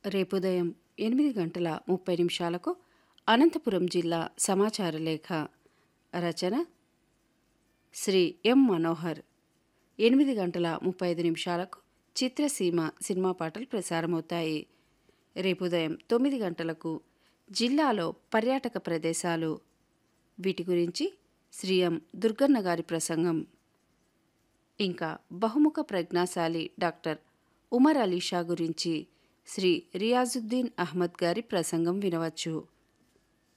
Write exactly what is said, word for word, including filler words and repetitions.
రేపు ఉదయం ఎనిమిది గంటల ముప్పై నిమిషాలకు అనంతపురం జిల్లా సమాచార లేఖ రచన శ్రీ ఎం మనోహర్. ఎనిమిది గంటల ముప్పై ఐదు నిమిషాలకు చిత్రసీమ సినిమా పాటలు ప్రసారమవుతాయి. రేపు ఉదయం తొమ్మిది గంటలకు జిల్లాలో పర్యాటక ప్రదేశాలు, వీటి గురించి శ్రీ ఎం దుర్గన్న గారి ప్రసంగం. ఇంకా బహుముఖ ప్రజ్ఞాశాలి డాక్టర్ ఉమర్ అలీషా గురించి శ్రీ రియాజుద్దీన్ అహ్మద్ గారి ప్రసంగం వినవచ్చు.